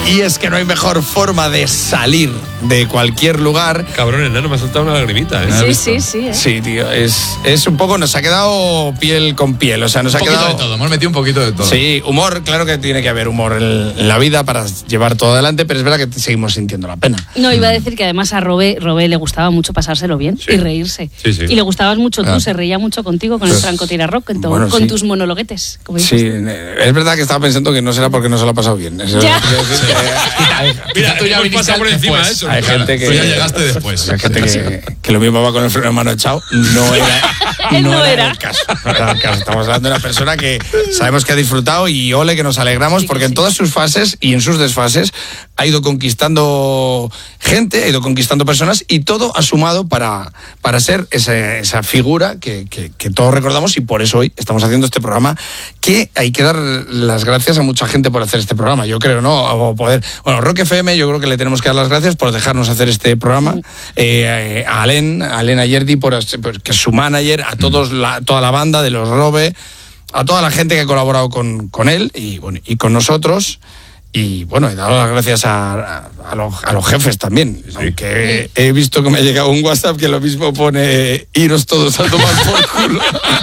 Y es que no hay mejor forma de salir de cualquier lugar. Cabrón, enano, me ha soltado una lagrimita, ¿eh? Sí. Sí, tío, es un poco, nos ha quedado piel con piel, o sea, nos ha quedado... Un poquito de todo, hemos metido un poquito de todo. Sí, humor, claro que tiene que haber humor en la vida para llevar todo adelante, pero es verdad que seguimos sintiendo la pena. No, iba a decir que además a Robe le gustaba mucho pasárselo bien y reírse. Sí. Y le gustabas mucho tú, se reía mucho contigo con el francotirador, con tus monologuetes. Como sí, es verdad que estaba pensando que no será porque no se lo ha pasado bien. Eso ya. Mira, tú ya viniste por encima de eso. Hay gente que... Tú ya llegaste después. Hay gente que lo mismo va con el freno de mano echado. No era el caso. Estamos hablando de una persona que sabemos que ha disfrutado y ole que nos alegramos porque en todas sus fases y en sus desfases ha ido conquistando gente, ha ido conquistando personas y todo ha sumado para ser esa figura que todos recordamos y por eso hoy estamos haciendo este programa, que hay que dar las gracias a mucha gente por hacer este programa, yo creo, ¿no? O poder, bueno, Rock FM, yo creo que le tenemos que dar las gracias por dejarnos hacer este programa, a Alen Ayerdi, que es su manager, a toda la banda de los Robe, a toda la gente que ha colaborado con él y con nosotros. Y bueno, he dado las gracias a los jefes también, sí. Aunque he visto que me ha llegado un WhatsApp que lo mismo pone iros todos a tomar por culo.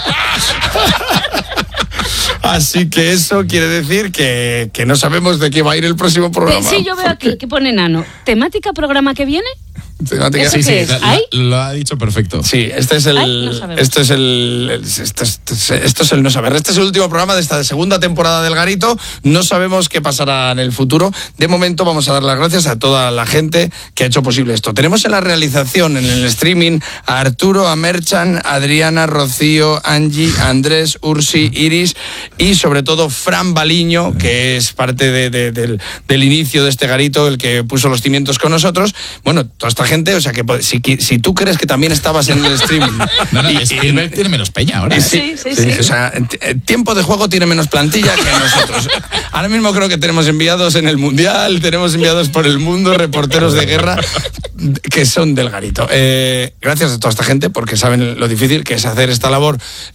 Así que eso quiere decir que no sabemos de qué va a ir el próximo programa. Sí, yo veo aquí que pone Nano. ¿Temática programa que viene? Temática. ¿Eso qué es? Lo ha dicho perfecto. Sí, este es el no saber. Este es el último programa de esta segunda temporada del Garito. No sabemos qué pasará en el futuro. De momento vamos a dar las gracias a toda la gente que ha hecho posible esto. Tenemos en la realización, en el streaming, a Arturo, a Merchan, Adriana, Rocío, Angie, Andrés, Ursi, Iris y sobre todo Fran Baliño, que es parte del inicio de este Garito, el que puso los cimientos con nosotros. Bueno, toda esta gente, o sea, que si tú crees que también estabas en el streaming... Spielberg tiene menos peña ahora. Sí. O sea, tiempo de juego tiene menos plantilla que nosotros. Ahora mismo creo que tenemos enviados en el Mundial, tenemos enviados por el mundo, reporteros de guerra que son del Garito. Gracias a toda esta gente porque saben lo difícil que es hacer esta labor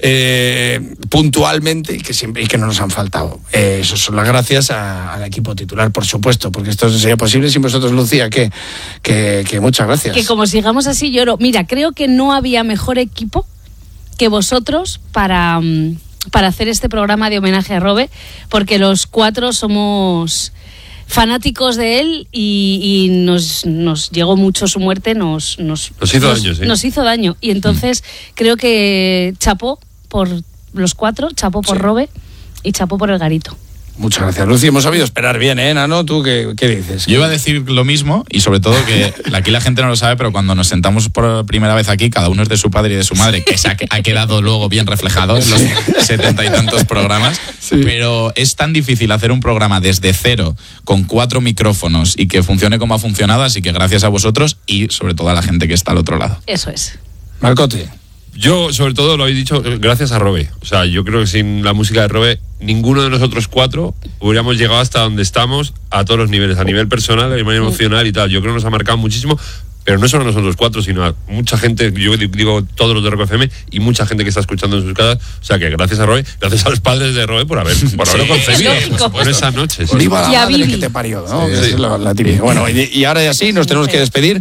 puntualmente y que no nos han faltado. Eso son las gracias al equipo titular, por supuesto, porque esto no sería posible sin vosotros, Lucía, que muchas gracias. Que como sigamos así lloro. Mira, creo que no había mejor equipo que vosotros para hacer este programa de homenaje a Robe, porque los cuatro somos fanáticos de él y nos llegó mucho su muerte, nos hizo daño, sí. Nos hizo daño. Y entonces creo que chapó por los cuatro, chapó por Robe y chapó por el Garito. Muchas gracias, Lucy. Hemos sabido esperar bien, ¿eh, Nano? ¿Tú qué dices? Yo iba a decir lo mismo y sobre todo que aquí la gente no lo sabe, pero cuando nos sentamos por primera vez aquí, cada uno es de su padre y de su madre, que se ha quedado luego bien reflejado en los 70 y tantos programas, sí. Pero es tan difícil hacer un programa desde cero, con 4 micrófonos y que funcione como ha funcionado, así que gracias a vosotros y sobre todo a la gente que está al otro lado. Eso es. Marcote. Yo, sobre todo, lo habéis dicho, gracias a Robe. O sea, yo creo que sin la música de Robe, ninguno de nosotros 4 hubiéramos llegado hasta donde estamos a todos los niveles, a nivel personal, a nivel emocional y tal. Yo creo que nos ha marcado muchísimo, pero no solo a nosotros 4, sino a mucha gente, yo digo todos los de Rock FM y mucha gente que está escuchando en sus casas. O sea, que gracias a Robe, gracias a los padres de Robe por haberlo concebido por esas noches. Viva la madre que te parió, ¿no? Sí. Es la típica. Bueno, y ahora ya sí, nos tenemos que despedir.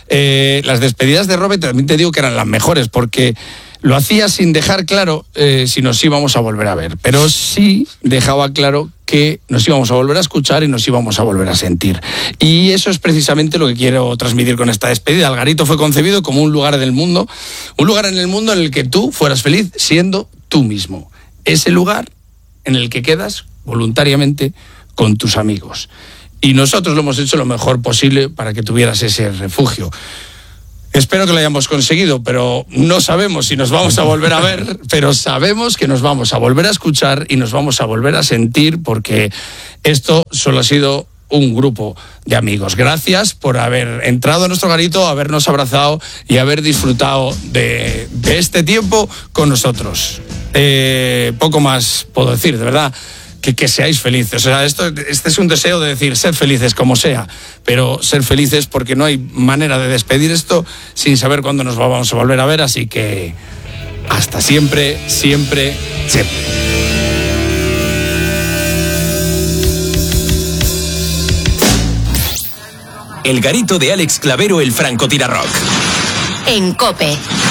Las despedidas de Robe también te digo que eran las mejores porque lo hacía sin dejar claro si nos íbamos a volver a ver, pero sí dejaba claro que nos íbamos a volver a escuchar y nos íbamos a volver a sentir. Y eso es precisamente lo que quiero transmitir con esta despedida. El Garito fue concebido como un lugar en el mundo en el que tú fueras feliz siendo tú mismo. Ese lugar en el que quedas voluntariamente con tus amigos. Y nosotros lo hemos hecho lo mejor posible para que tuvieras ese refugio. Espero que lo hayamos conseguido, pero no sabemos si nos vamos a volver a ver, pero sabemos que nos vamos a volver a escuchar y nos vamos a volver a sentir porque esto solo ha sido un grupo de amigos. Gracias por haber entrado a nuestro Garito, habernos abrazado y haber disfrutado de este tiempo con nosotros. Poco más puedo decir, de verdad. Que seáis felices. O sea, este es un deseo de decir, sed felices como sea, pero ser felices porque no hay manera de despedir esto sin saber cuándo nos vamos a volver a ver, así que hasta siempre, siempre, siempre. El garito de Alex Clavero, el francotirarrock. En COPE.